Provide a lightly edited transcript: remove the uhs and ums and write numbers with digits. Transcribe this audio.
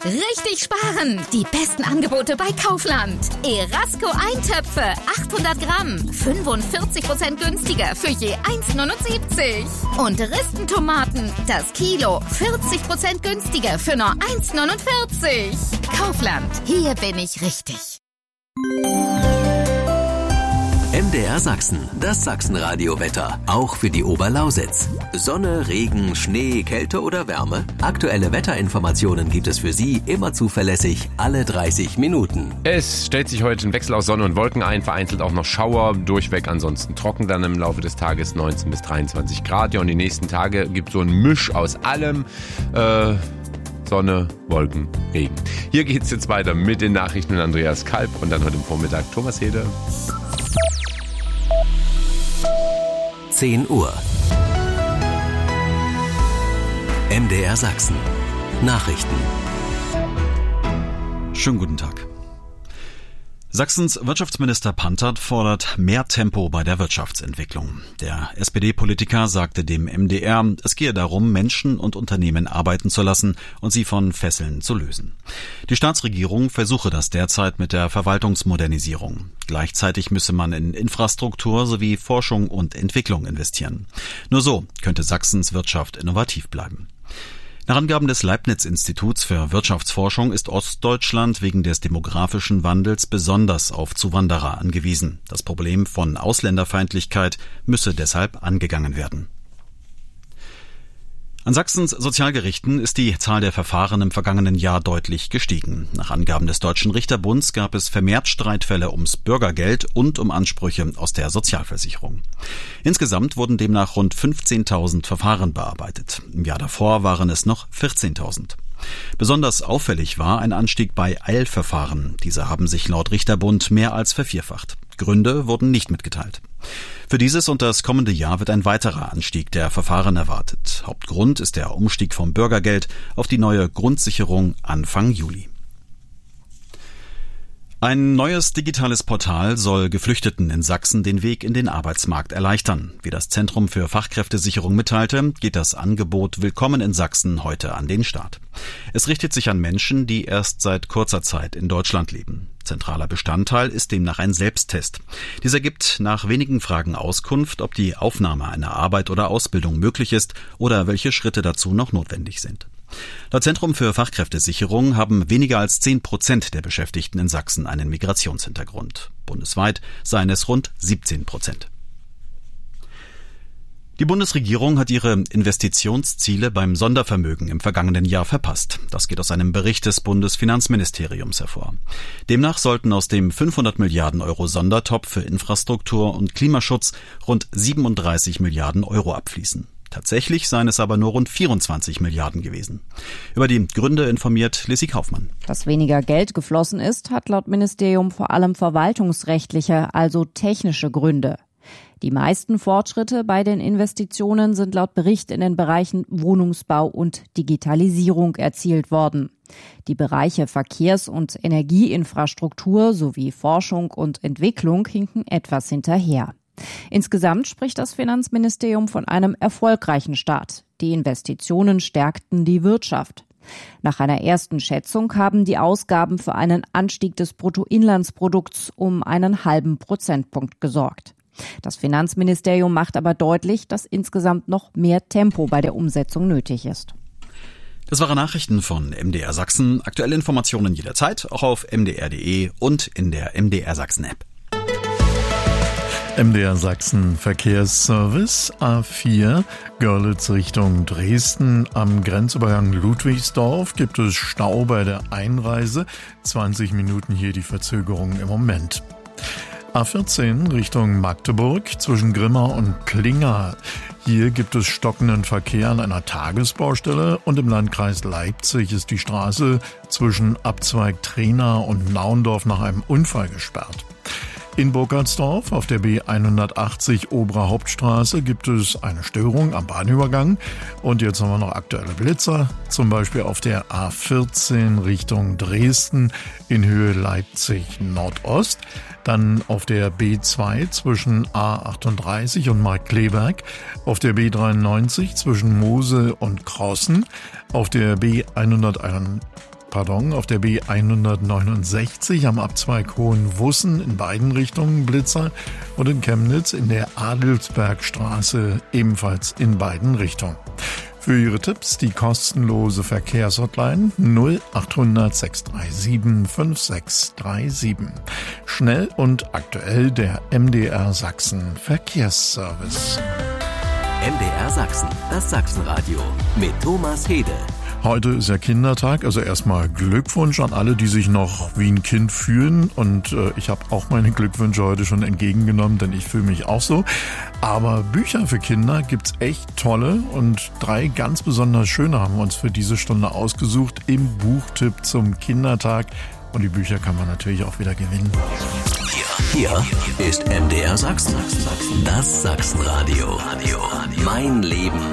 Richtig sparen! Die besten Angebote bei Kaufland. Erasco Eintöpfe, 800 Gramm, 45% günstiger für je 1,79. Und Ristentomaten, das Kilo, 40% günstiger für nur 1,49. Kaufland, hier bin ich richtig. MDR Sachsen, das Sachsenradio-Wetter, auch für die Oberlausitz. Sonne, Regen, Schnee, Kälte oder Wärme? Aktuelle Wetterinformationen gibt es für Sie immer zuverlässig alle 30 Minuten. Es stellt sich heute ein Wechsel aus Sonne und Wolken ein, vereinzelt auch noch Schauer, durchweg ansonsten trocken dann im Laufe des Tages 19 bis 23 Grad. Ja, und die nächsten Tage gibt es so ein Misch aus allem. Sonne, Wolken, Regen. Hier geht's jetzt weiter mit den Nachrichten mit Andreas Kalb und dann heute im Vormittag Thomas Hede. 10 Uhr. MDR Sachsen. Nachrichten. Schönen guten Tag. Sachsens Wirtschaftsminister Pantert fordert mehr Tempo bei der Wirtschaftsentwicklung. Der SPD-Politiker sagte dem MDR, es gehe darum, Menschen und Unternehmen arbeiten zu lassen und sie von Fesseln zu lösen. Die Staatsregierung versuche das derzeit mit der Verwaltungsmodernisierung. Gleichzeitig müsse man in Infrastruktur sowie Forschung und Entwicklung investieren. Nur so könnte Sachsens Wirtschaft innovativ bleiben. Nach Angaben des Leibniz-Instituts für Wirtschaftsforschung ist Ostdeutschland wegen des demografischen Wandels besonders auf Zuwanderer angewiesen. Das Problem von Ausländerfeindlichkeit müsse deshalb angegangen werden. An Sachsens Sozialgerichten ist die Zahl der Verfahren im vergangenen Jahr deutlich gestiegen. Nach Angaben des Deutschen Richterbunds gab es vermehrt Streitfälle ums Bürgergeld und um Ansprüche aus der Sozialversicherung. Insgesamt wurden demnach rund 15.000 Verfahren bearbeitet. Im Jahr davor waren es noch 14.000. Besonders auffällig war ein Anstieg bei Eilverfahren. Diese haben sich laut Richterbund mehr als vervierfacht. Gründe wurden nicht mitgeteilt. Für dieses und das kommende Jahr wird ein weiterer Anstieg der Verfahren erwartet. Hauptgrund ist der Umstieg vom Bürgergeld auf die neue Grundsicherung Anfang Juli. Ein neues digitales Portal soll Geflüchteten in Sachsen den Weg in den Arbeitsmarkt erleichtern. Wie das Zentrum für Fachkräftesicherung mitteilte, geht das Angebot Willkommen in Sachsen heute an den Start. Es richtet sich an Menschen, die erst seit kurzer Zeit in Deutschland leben. Zentraler Bestandteil ist demnach ein Selbsttest. Dieser gibt nach wenigen Fragen Auskunft, ob die Aufnahme einer Arbeit oder Ausbildung möglich ist oder welche Schritte dazu noch notwendig sind. Laut Zentrum für Fachkräftesicherung haben weniger als 10% der Beschäftigten in Sachsen einen Migrationshintergrund. Bundesweit seien es rund 17%. Die Bundesregierung hat ihre Investitionsziele beim Sondervermögen im vergangenen Jahr verpasst. Das geht aus einem Bericht des Bundesfinanzministeriums hervor. Demnach sollten aus dem 500 Milliarden Euro Sondertopf für Infrastruktur und Klimaschutz rund 37 Milliarden Euro abfließen. Tatsächlich seien es aber nur rund 24 Milliarden gewesen. Über die Gründe informiert Lissy Kaufmann. Dass weniger Geld geflossen ist, hat laut Ministerium vor allem verwaltungsrechtliche, also technische Gründe. Die meisten Fortschritte bei den Investitionen sind laut Bericht in den Bereichen Wohnungsbau und Digitalisierung erzielt worden. Die Bereiche Verkehrs- und Energieinfrastruktur sowie Forschung und Entwicklung hinken etwas hinterher. Insgesamt spricht das Finanzministerium von einem erfolgreichen Start. Die Investitionen stärkten die Wirtschaft. Nach einer ersten Schätzung haben die Ausgaben für einen Anstieg des Bruttoinlandsprodukts um einen halben Prozentpunkt gesorgt. Das Finanzministerium macht aber deutlich, dass insgesamt noch mehr Tempo bei der Umsetzung nötig ist. Das waren Nachrichten von MDR Sachsen. Aktuelle Informationen jederzeit, auch auf mdr.de und in der MDR Sachsen App. MDR Sachsen Verkehrsservice A4 Görlitz Richtung Dresden. Am Grenzübergang Ludwigsdorf gibt es Stau bei der Einreise. 20 Minuten hier die Verzögerung im Moment. A14 Richtung Magdeburg zwischen Grimma und Klinga. Hier gibt es stockenden Verkehr an einer Tagesbaustelle und im Landkreis Leipzig ist die Straße zwischen Abzweig Trena und Naundorf nach einem Unfall gesperrt. In Burkhardsdorf auf der B180 Obere Hauptstraße gibt es eine Störung am Bahnübergang. Und jetzt haben wir noch aktuelle Blitzer, zum Beispiel auf der A14 Richtung Dresden in Höhe Leipzig Nordost. Dann auf der B2 zwischen A38 und Markkleeberg, auf der B93 zwischen Mosel und Crossen, auf der B191 auf der B169 am Abzweig Hohenwussen in beiden Richtungen Blitzer und in Chemnitz in der Adelsbergstraße ebenfalls in beiden Richtungen. Für Ihre Tipps die kostenlose Verkehrshotline 0800 637 5637. Schnell und aktuell der MDR Sachsen Verkehrsservice. MDR Sachsen, das Sachsenradio mit Thomas Hede. Heute ist ja Kindertag, also erstmal Glückwunsch an alle, die sich noch wie ein Kind fühlen. Und ich habe auch meine Glückwünsche heute schon entgegengenommen, denn ich fühle mich auch so. Aber Bücher für Kinder gibt's echt tolle und 3 ganz besonders schöne haben wir uns für diese Stunde ausgesucht im Buchtipp zum Kindertag. Und die Bücher kann man natürlich auch wieder gewinnen. Hier ist MDR Sachsen, das Sachsenradio. Mein Leben